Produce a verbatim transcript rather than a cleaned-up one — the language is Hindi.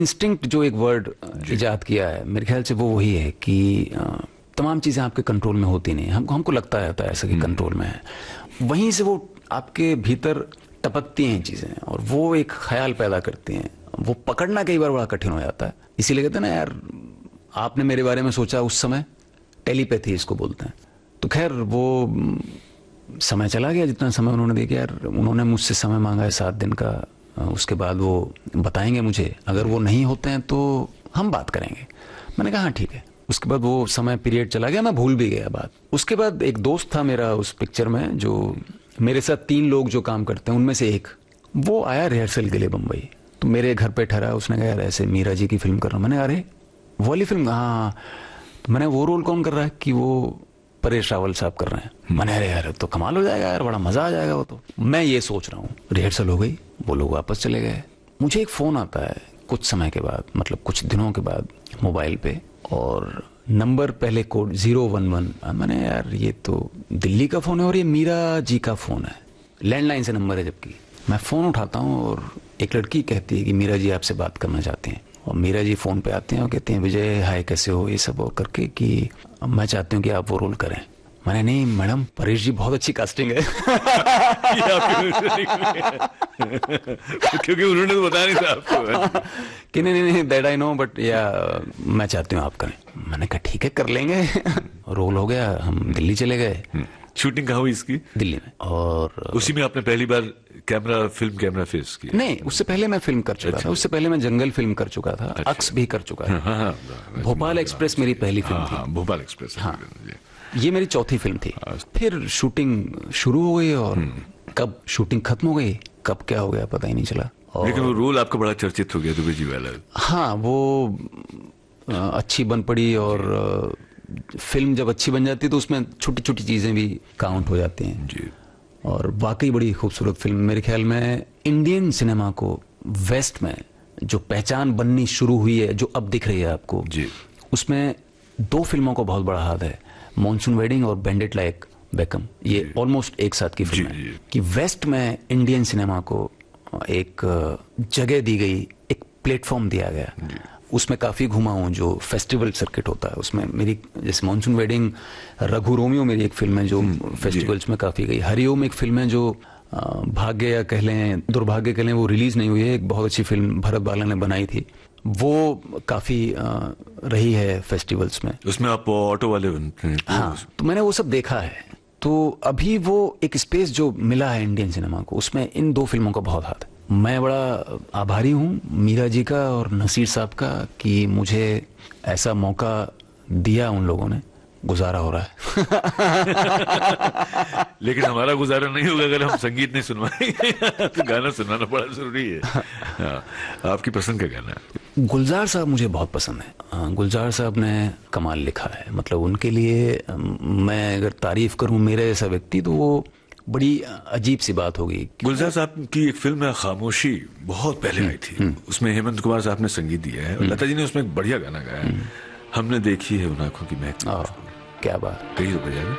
इंस्टिंक्ट जो एक वर्ड इजाद किया है, मेरे ख्याल से वो वही है कि आ, तमाम चीज़ें आपके कंट्रोल में होती नहीं। हमको हमको लगता है होता है ऐसा कि कंट्रोल में है, वहीं से वो आपके भीतर टपकती हैं चीज़ें और वो एक ख्याल पैदा करती हैं। वो पकड़ना कई बार बड़ा कठिन हो जाता है। इसीलिए कहते हैं ना यार, आपने मेरे बारे में सोचा उस समय, टेलीपैथी इसको बोलते हैं। तो खैर वो समय चला गया, जितना समय उन्होंने देखा यार, उन्होंने मुझसे समय मांगा है सात दिन का, उसके बाद वो बताएंगे मुझे, अगर वो नहीं होते हैं तो हम बात करेंगे। मैंने कहा हाँ ठीक है। उसके बाद वो समय पीरियड चला गया, मैं भूल भी गया बात। उसके बाद एक दोस्त था मेरा उस पिक्चर में, जो मेरे साथ तीन लोग जो काम करते हैं उनमें से एक, वो आया रिहर्सल के लिए बम्बई। तो मेरे घर पे ठहरा, उसने कहा यार ऐसे मीरा जी की फिल्म कर रहा हूँ। मैंने अरे वो वाली फिल्म, हाँ। तो मैंने वो रोल कौन कर रहा है कि वो परेश रावल साहब कर रहे हैं। मैंने अरे यार तो कमाल हो जाएगा यार, बड़ा मजा आ जाएगा वो। तो मैं ये सोच रहा हूँ, रिहर्सल हो गई, वो लोग वापस चले गए। मुझे एक फोन आता है कुछ समय के बाद, मतलब कुछ दिनों के बाद, मोबाइल पे, और नंबर पहले कोड जीरो वन वन। मैंने यार ये तो दिल्ली का फोन है और ये मीरा जी का फोन है, लैंडलाइन से नंबर है। जबकि मैं फोन उठाता हूँ और एक लड़की कहती है कि मीरा जी आपसे बात करना चाहते हैं। और मीरा जी फोन पे आते हैं और कहते हैं विजय हाय कैसे हो, ये सब और करके कि मैं चाहती हूँ कि आप वो रोल करें। मैंने नहीं मैडम, परेश जी बहुत अच्छी कास्टिंग है। क्योंकि उन्होंने तो बताया नहीं था आपको कि नहीं नहीं दैट आई नो, बट या मैं चाहती हूँ आप करें। मैंने कहा ठीक है कर लेंगे। रोल हो गया, हम दिल्ली चले गए। शूटिंग कहाँ हुई इसकी? दिल्ली में। और उसी में आपने पहली बार कैमरा फिल्म कैमरा फेस किया? नहीं, उससे पहले मैं फिल्म कर चुका था। उससे पहले मैं जंगल फिल्म कर चुका था, अक्स भी कर चुका था। भोपाल एक्सप्रेस मेरी पहली फिल्म थी। भोपाल एक्सप्रेस, हाँ, ये मेरी चौथी फिल्म थी। फिर शूटिंग शुरू हो गई और कब शूटिंग खत्म हो गई, कब क्या हो गया पता ही नहीं चला। लेकिन वो रोल आपका बड़ा चर्चित हो गया, दुबे जी वाला। हाँ, वो अच्छी बन पड़ी और फिल्म जब अच्छी बन जाती है तो उसमें छोटी छोटी चीजें भी काउंट हो जाती हैं जी। और वाकई बड़ी खूबसूरत फिल्म। मेरे ख्याल में इंडियन सिनेमा को वेस्ट में जो पहचान बननी शुरू हुई है, जो अब दिख रही है आपको जी, उसमें दो फिल्मों का बहुत बड़ा हाथ है, मॉनसून वेडिंग और बेंडेट लाइक बेकम। ये ऑलमोस्ट एक साथ की फिल्म है कि वेस्ट में इंडियन सिनेमा को एक जगह दी गई, एक प्लेटफॉर्म दिया गया। उसमें काफ़ी घुमा हूँ, जो फेस्टिवल सर्किट होता है उसमें मेरी, जैसे मॉनसून वेडिंग, रघु रोमियो मेरी एक फिल्म है जो फेस्टिवल्स में काफ़ी गई। हरिओम एक फिल्म है जो भाग्य या कह लें दुर्भाग्य कह लें, वो रिलीज नहीं हुई है, एक बहुत अच्छी फिल्म भरत बाला ने बनाई थी, वो काफ़ी रही है फेस्टिवल्स में। उसमें आप ऑटो वाले बनते हैं? हाँ, तो मैंने वो सब देखा है। तो अभी वो एक स्पेस जो मिला है इंडियन सिनेमा को, उसमें इन दो फिल्मों का बहुत हाथ है। मैं बड़ा आभारी हूँ मीरा जी का और नसीर साहब का कि मुझे ऐसा मौका दिया उन लोगों ने। गुजारा हो रहा है। लेकिन हमारा गुजारा नहीं होगा अगर हम संगीत नहीं सुनवाएंगे। तो गाना सुनाना बड़ा जरूरी है। हाँ, आपकी पसंद का गाना? गुलजार साहब मुझे बहुत पसंद है। गुलजार साहब ने कमाल लिखा है, मतलब उनके लिए मैं अगर तारीफ करूं मेरे जैसा व्यक्ति तो वो बड़ी अजीब सी बात होगी। गुलजार साहब की एक फिल्म है खामोशी, बहुत पहले आई थी, उसमें हेमंत कुमार साहब ने संगीत दिया है और लता जी ने उसमें एक बढ़िया गाना गाया है, हमने देखी है उन आंखों की महक। क्या बात, कही तो बजा